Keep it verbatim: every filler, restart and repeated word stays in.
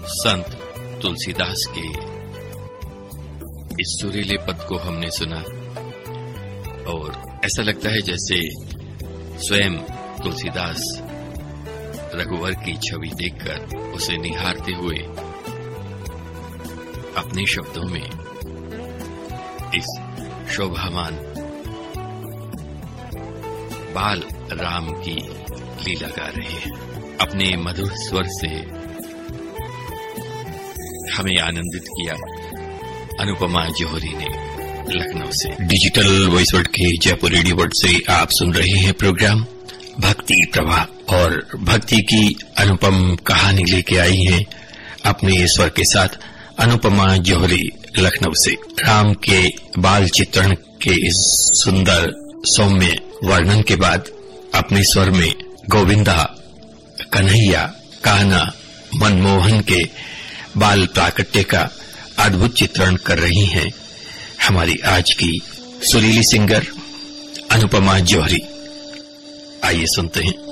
संत तुलसीदास के इस सुरीले पद को हमने सुना और ऐसा लगता है जैसे स्वयं तुलसीदास रघुवर की छवि देखकर उसे निहारते हुए अपने शब्दों में इस शोभामान बाल राम की लीला गा रहे हैं। अपने मधुर स्वर से हमें आनंदित किया अनुपमा जौहरी ने लखनऊ से। डिजिटल वॉइस वर्ल्ड के जयपुर रेडियो वर्ल्ड से आप सुन रहे हैं प्रोग्राम भक्ति प्रवाह और भक्ति की अनुपम कहानी लेके आई हैं अपने स्वर के साथ अनुपमा जौहरी लखनऊ से। राम के बाल चित्रण के इस सुंदर सौम्य वर्णन के बाद अपने स्वर में गोविंदा, कन्हैया, कान्हा, मनमोहन के बाल प्राकट्य का अद्भुत चित्रण कर रही हैं हमारी आज की सुरीली सिंगर अनुपमा जौहरी। आइए सुनते हैं।